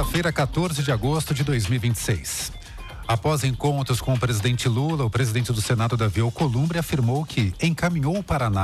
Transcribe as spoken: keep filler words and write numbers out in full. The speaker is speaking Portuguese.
Quarta-feira, quatorze de agosto de dois mil e vinte e seis. Após encontros com o presidente Lula, o presidente do Senado, Davi Alcolumbre, afirmou que encaminhou o Paraná